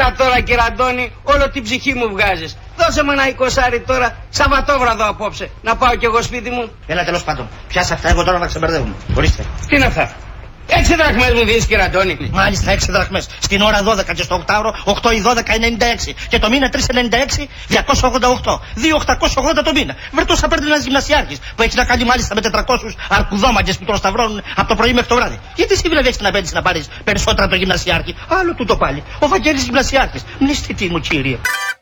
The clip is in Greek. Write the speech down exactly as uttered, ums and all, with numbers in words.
Έλα τώρα κύριε Αντώνη, όλο την ψυχή μου βγάζεις. Δώσε μου ένα εικοσάρι τώρα, Σαββατόβραδο απόψε, να πάω κι εγώ σπίτι μου. Έλα τέλος πάντων, πιάσα αυτά εγώ τώρα να ξεμπερδεύουμε. Ορίστε. Τι είναι αυτά? Έξι δραχμές μου δίνεις κύριε Αντώνη. Μάλιστα, έξι δραχμές. Στην ώρα δώδεκα και στο οκτάωρο οκτώ ή δώδεκα ενενήντα έξι. Και το μήνα τρία ενενήντα έξι, διακόσια ογδόντα οκτώ. δύο οκτακόσια ογδόντα το μήνα. Βρε τόσα παίρνει ένας γυμνασιάρχης που έχει να κάνει μάλιστα με τετρακόσιους αρκουδόμαγκες που τον σταυρώνουν από το πρωί μέχρι το βράδυ. Γιατί εσύ δηλαδή έχεις να παίρνεις να πάρεις περισσότερα από το γυμνασιάρχη? Άλλο τούτο πάλι. Ο Βαγγέλης γυμνασιάρχης. Μνηστητή μου κύριε.